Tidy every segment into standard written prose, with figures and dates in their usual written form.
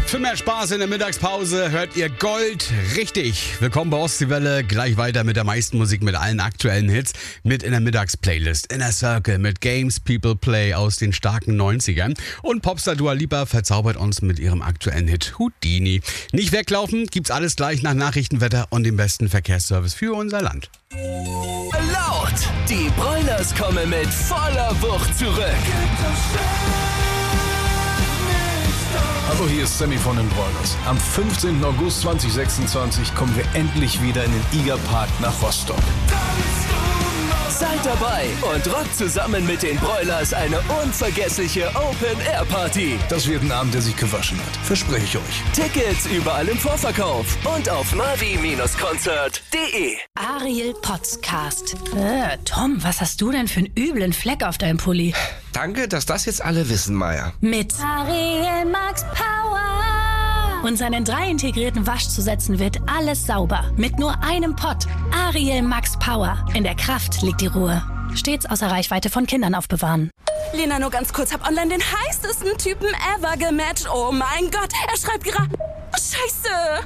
Für mehr Spaß in der Mittagspause hört ihr Gold richtig. Willkommen bei Ostseewelle. Gleich weiter mit der meisten Musik, mit allen aktuellen Hits. Mit in der Mittagsplaylist Inner Circle mit Games People Play aus den starken 90ern. Und Popstar Dua Lipa verzaubert uns mit ihrem aktuellen Hit Houdini. Nicht weglaufen, gibt's alles gleich nach Nachrichtenwetter und dem besten Verkehrsservice für unser Land. Laut! Die Broilers kommen mit voller Wucht zurück. Hallo, hier ist Sammy von den Broilers. Am 15. August 2026 kommen wir endlich wieder in den Igerpark nach Rostock. Seid dabei und rockt zusammen mit den Broilers eine unvergessliche Open-Air-Party. Das wird ein Abend, der sich gewaschen hat. Verspreche ich euch. Tickets überall im Vorverkauf und auf mavi-konzert.de. Ariel Podcast. Tom, was hast du denn für einen üblen Fleck auf deinem Pulli? Danke, dass das jetzt alle wissen, Maya. Mit Ariel Max Power. Und seinen 3 integrierten Waschzusätzen wird alles sauber. Mit nur einem Pott. Ariel Max Power. In der Kraft liegt die Ruhe. Stets außer Reichweite von Kindern aufbewahren. Lena, nur ganz kurz, hab online den heißesten Typen ever gematcht. Oh mein Gott, er schreibt gerade... Scheiße!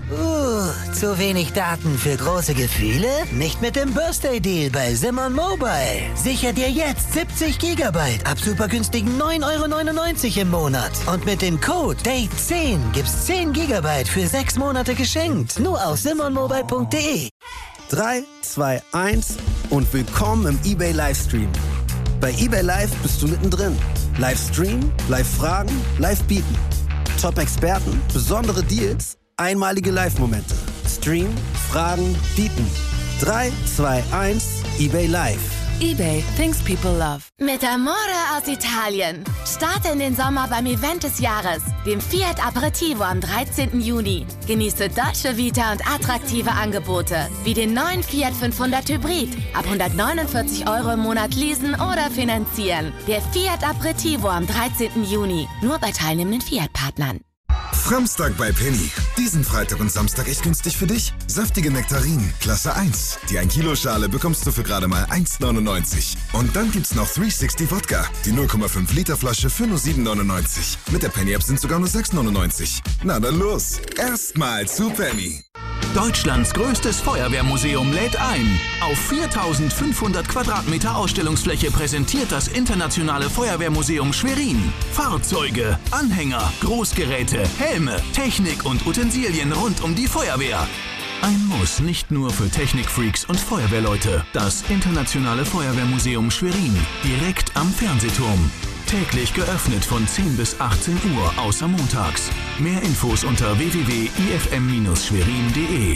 Zu wenig Daten für große Gefühle? Nicht mit dem Birthday Deal bei Simon Mobile. Sicher dir jetzt 70 Gigabyte ab super günstigen 9,99 € im Monat. Und mit dem Code DATE10 gibt's 10 Gigabyte für 6 Monate geschenkt. Nur auf simonmobile.de. 3, 2, 1 und willkommen im eBay Livestream. Bei eBay Live bist du mittendrin. Livestream, Live-Fragen, Live-Bieten. Top-Experten, besondere Deals, einmalige Live-Momente. Stream, Fragen, Bieten. 3, 2, 1, eBay Live. eBay, things people love. Mit Amore aus Italien. Starte in den Sommer beim Event des Jahres, dem Fiat Aperitivo am 13. Juni. Genieße Dolce Vita und attraktive Angebote, wie den neuen Fiat 500 Hybrid. Ab 149 € im Monat leasen oder finanzieren. Der Fiat Aperitivo am 13. Juni. Nur bei teilnehmenden Fiat-Partnern. Framstag bei Penny. Diesen Freitag und Samstag echt günstig für dich. Saftige Nektarinen, Klasse 1. Die 1 Kilo Schale bekommst du für gerade mal 1,99. Und dann gibt's noch 360 Wodka. Die 0,5 Liter Flasche für nur 7,99. Mit der Penny-App sind sogar nur 6,99. Na dann los. Erstmal zu Penny. Deutschlands größtes Feuerwehrmuseum lädt ein. Auf 4.500 Quadratmeter Ausstellungsfläche präsentiert das Internationale Feuerwehrmuseum Schwerin Fahrzeuge, Anhänger, Großgeräte, Helme, Technik und Utensilien rund um die Feuerwehr. Ein Muss nicht nur für Technikfreaks und Feuerwehrleute. Das Internationale Feuerwehrmuseum Schwerin, direkt am Fernsehturm. Täglich geöffnet von 10 bis 18 Uhr, außer montags. Mehr Infos unter www.ifm-schwerin.de.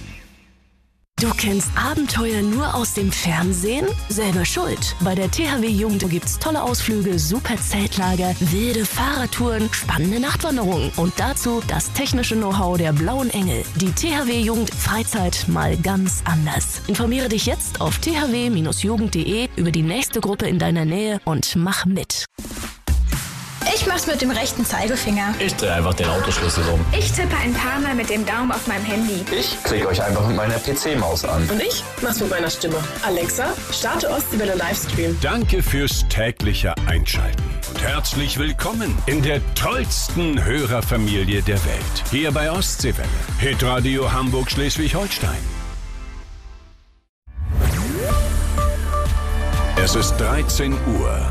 Du kennst Abenteuer nur aus dem Fernsehen? Selber schuld. Bei der THW Jugend gibt's tolle Ausflüge, super Zeltlager, wilde Fahrradtouren, spannende Nachtwanderungen und dazu das technische Know-how der Blauen Engel. Die THW Jugend Freizeit mal ganz anders. Informiere dich jetzt auf thw-jugend.de über die nächste Gruppe in deiner Nähe und mach mit. Ich mach's mit dem rechten Zeigefinger. Ich drehe einfach den Autoschlüssel um. Ich tippe ein paar Mal mit dem Daumen auf meinem Handy. Ich klicke euch einfach mit meiner PC-Maus an. Und ich mach's mit meiner Stimme. Alexa, starte Ostseewelle Livestream. Danke fürs tägliche Einschalten. Und herzlich willkommen in der tollsten Hörerfamilie der Welt. Hier bei Ostseewelle. Hitradio Hamburg-Schleswig-Holstein. Es ist 13 Uhr.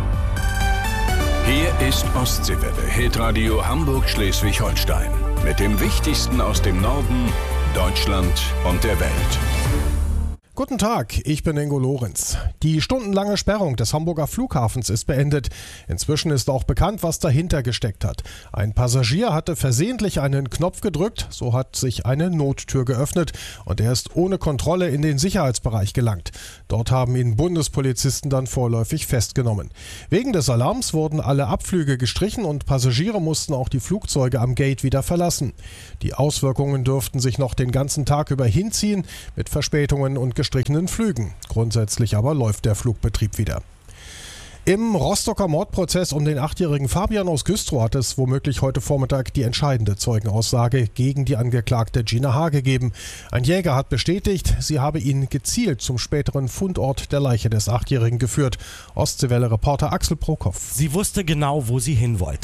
Hier ist Ostseewelle, Hitradio Hamburg-Schleswig-Holstein. Mit dem Wichtigsten aus dem Norden, Deutschland und der Welt. Guten Tag, ich bin Ingo Lorenz. Die stundenlange Sperrung des Hamburger Flughafens ist beendet. Inzwischen ist auch bekannt, was dahinter gesteckt hat. Ein Passagier hatte versehentlich einen Knopf gedrückt, so hat sich eine Nottür geöffnet und er ist ohne Kontrolle in den Sicherheitsbereich gelangt. Dort haben ihn Bundespolizisten dann vorläufig festgenommen. Wegen des Alarms wurden alle Abflüge gestrichen und Passagiere mussten auch die Flugzeuge am Gate wieder verlassen. Die Auswirkungen dürften sich noch den ganzen Tag über hinziehen, mit Verspätungen und gestrichenen Flügen. Grundsätzlich aber läuft der Flugbetrieb wieder. Im Rostocker Mordprozess um den 8-jährigen Fabian aus Güstrow hat es womöglich heute Vormittag die entscheidende Zeugenaussage gegen die Angeklagte Gina H. gegeben. Ein Jäger hat bestätigt, sie habe ihn gezielt zum späteren Fundort der Leiche des 8-Jährigen geführt. Ostseewelle-Reporter Axel Prokop. Sie wusste genau, wo sie hin wollte.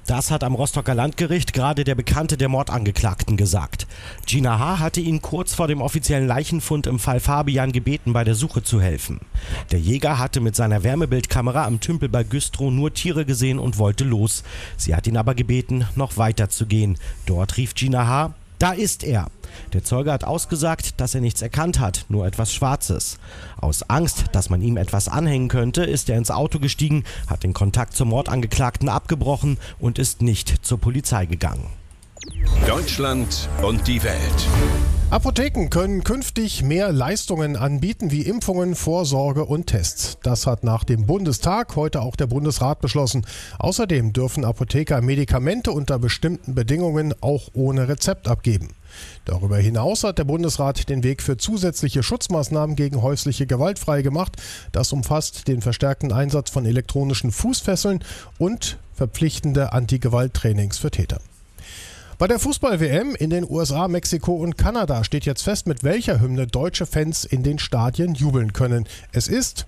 Das hat am Rostocker Landgericht gerade der Bekannte der Mordangeklagten gesagt. Gina H. hatte ihn kurz vor dem offiziellen Leichenfund im Fall Fabian gebeten, bei der Suche zu helfen. Der Jäger hatte mit seiner Wärmebildkamera am Tümpel bei Güstrow nur Tiere gesehen und wollte los. Sie hat ihn aber gebeten, noch weiter zu gehen. Dort rief Gina H.: Da ist er. Der Zeuge hat ausgesagt, dass er nichts erkannt hat, nur etwas Schwarzes. Aus Angst, dass man ihm etwas anhängen könnte, ist er ins Auto gestiegen, hat den Kontakt zum Mordangeklagten abgebrochen und ist nicht zur Polizei gegangen. Deutschland und die Welt. Apotheken können künftig mehr Leistungen anbieten wie Impfungen, Vorsorge und Tests. Das hat nach dem Bundestag heute auch der Bundesrat beschlossen. Außerdem dürfen Apotheker Medikamente unter bestimmten Bedingungen auch ohne Rezept abgeben. Darüber hinaus hat der Bundesrat den Weg für zusätzliche Schutzmaßnahmen gegen häusliche Gewalt freigemacht. Das umfasst den verstärkten Einsatz von elektronischen Fußfesseln und verpflichtende Anti-Gewalt-Trainings für Täter. Bei der Fußball-WM in den USA, Mexiko und Kanada steht jetzt fest, mit welcher Hymne deutsche Fans in den Stadien jubeln können. Es ist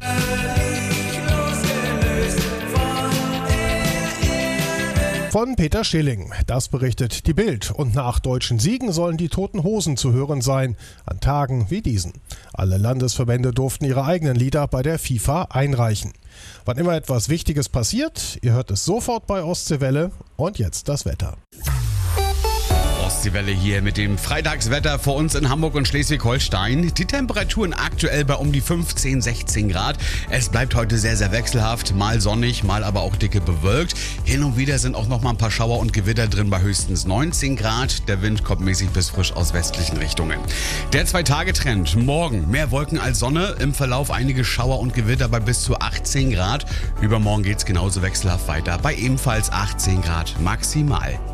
von Peter Schilling. Das berichtet die Bild. Und nach deutschen Siegen sollen die Toten Hosen zu hören sein, an Tagen wie diesen. Alle Landesverbände durften ihre eigenen Lieder bei der FIFA einreichen. Wann immer etwas Wichtiges passiert, ihr hört es sofort bei Ostseewelle. Und jetzt das Wetter. Ostseewelle hier mit dem Freitagswetter vor uns in Hamburg und Schleswig-Holstein. Die Temperaturen aktuell bei um die 15, 16 Grad. Es bleibt heute sehr, sehr wechselhaft. Mal sonnig, mal aber auch dicke bewölkt. Hin und wieder sind auch noch mal ein paar Schauer und Gewitter drin bei höchstens 19 Grad. Der Wind kommt mäßig bis frisch aus westlichen Richtungen. Der 2-Tage-Trend. Morgen mehr Wolken als Sonne. Im Verlauf einige Schauer und Gewitter bei bis zu 18 Grad. Übermorgen geht es genauso wechselhaft weiter bei ebenfalls 18 Grad maximal.